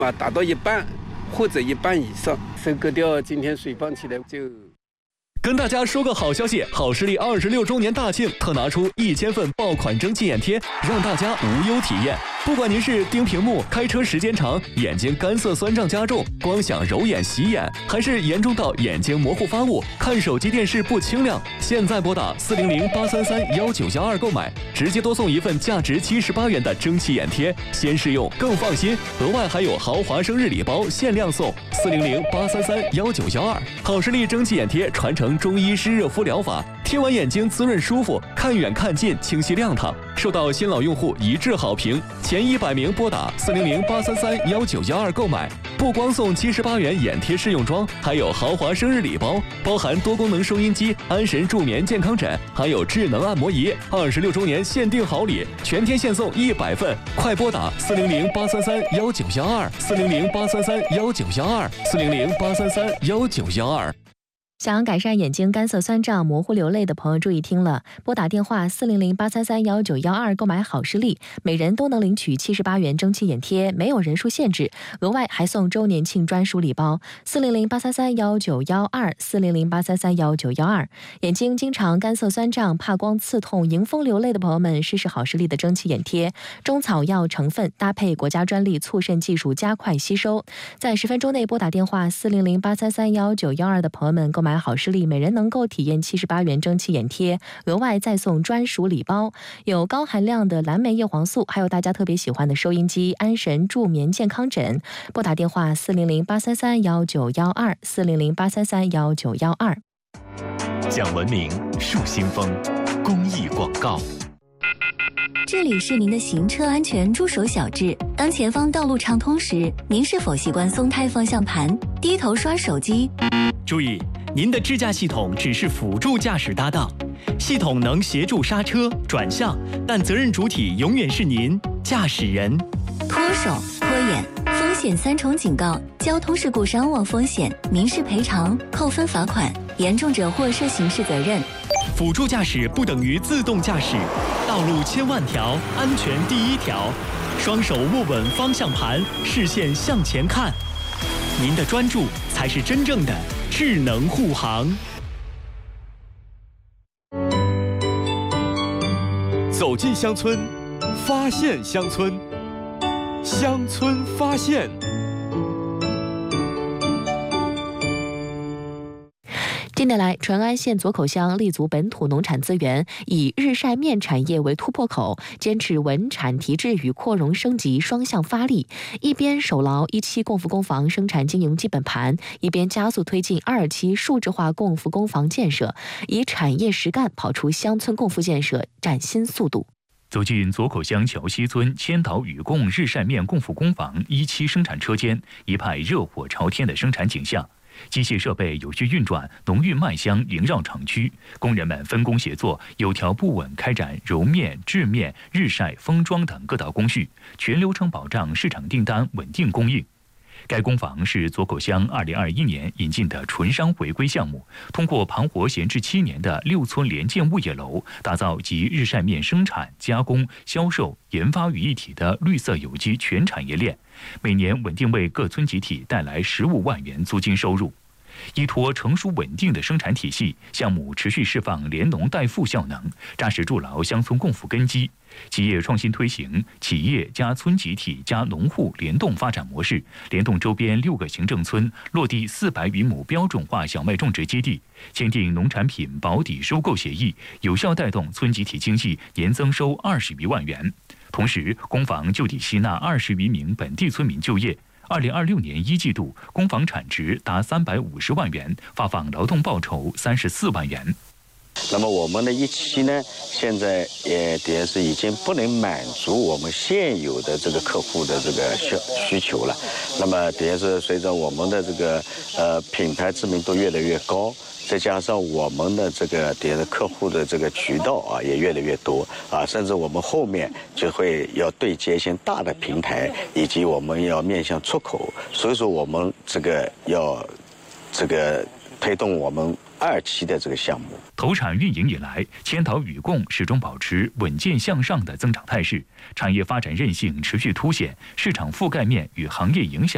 达到一半或者一半以上，收割掉今天水放起来就。 跟大家说个好消息，好视力26周年大庆特拿出1000份爆款蒸汽眼贴，让大家无忧体验。不管您是盯屏幕、开车时间长、眼睛干涩酸胀加重、光想揉眼洗眼，还是严重到眼睛模糊发雾、看手机电视不清亮，现在拨打400-833-1912购买，直接多送一份价值78元的蒸汽眼贴，先试用更放心。额外还有豪华生日礼包限量送，400-833-1912。好视力蒸汽眼贴传承中医湿热敷疗法，贴完眼睛滋润舒服，看远看近清晰亮堂，受到新老用户一致好评。前100名拨打400-833-1912购买，不光送78元眼贴试用装，还有豪华生日礼包，包含多功能收音机、安神助眠健康枕，还有智能按摩仪。26周年限定好礼，全天限送100份，快拨打400-833-1912，400-833-1912，400-833-1912。 想要改善眼睛干涩酸胀、模糊流泪的朋友注意听了，拨打电话400-833-1912购买好视力，每人都能领取78元蒸汽眼贴，没有人数限制，额外还送周年庆专属礼包400-833-1912，400-833-1912。眼睛经常干涩酸胀、怕光刺痛、迎风流泪的朋友们，试试好视力的蒸汽眼贴，中草药成分搭配国家专利促渗技术，加快吸收。在10分钟内拨打电话400-833-1912的朋友们购买好视力，每人能够体验78元蒸汽眼贴，额外再送专属礼包，有高含量的蓝莓叶黄素，还有大家特别喜欢的收音机、安神助眠健康枕。拨打电话400-833-1912，400-833-1912。 讲文明树新风，公益广告。 这里是您的行车安全助手小智。当前方道路畅通时，您是否习惯松开方向盘，低头刷手机？ 注意，您的支架系统只是辅助驾驶搭档，系统能协助刹车、转向，但责任主体永远是您驾驶人。 脱手、拖延、风险3重警告，交通事故伤亡风险，民事赔偿、扣分罚款，严重者或涉刑事责任。 辅助驾驶不等于自动驾驶，道路千万条，安全第一条。双手握稳方向盘，视线向前看，您的专注才是真正的智能护航。 走进乡村，发现乡村，乡村发现。 近年来，淳安县左口乡立足本土农产资源，以日晒面产业为突破口，坚持稳产提质与扩容升级双向发力，一边守牢1期共福工房生产经营基本盘，一边加速推进2期数字化共福工房建设，以产业实干跑出乡村共富建设崭新速度。 走进左口乡桥西村千岛与共日晒面共福工房1期生产车间，一派热火朝天的生产景象。机械设备有序运转，浓郁麦香萦绕厂区，工人们分工协作，有条不紊开展揉面、制面、日晒、封装等各道工序，全流程保障市场订单稳定供应。该工房是左口乡2021年引进的纯商回归项目，通过盘活闲置7年的6村联建物业楼，打造集日晒面生产、加工、销售、研发于一体的绿色有机全产业链，每年稳定为各村集体带来15万元租金收入。依托成熟稳定的生产体系，项目持续释放联农带富效能，扎实筑牢乡村共富根基。企业创新推行企业加村集体加农户联动发展模式，联动周边6个行政村落地400余亩标准化小麦种植基地，签订农产品保底收购协议，有效带动村集体经济年增收20余万元。同时，工房就地吸纳20余名本地村民就业。2026年1季度，工房产值达350万元，发放劳动报酬34万元。 那么我们的1期呢，现在也等于是已经不能满足我们现有的这个客户的这个需求了。那么等于是随着我们的这个品牌知名度越来越高，再加上我们的这个等于是客户的这个渠道啊也越来越多啊，甚至我们后面就会要对接一些大的平台，以及我们要面向出口。所以说我们这个要这个推动我们2期的这个项目。 投产运营以来，千岛与共始终保持稳健向上的增长态势，产业发展韧性持续凸显，市场覆盖面与行业影响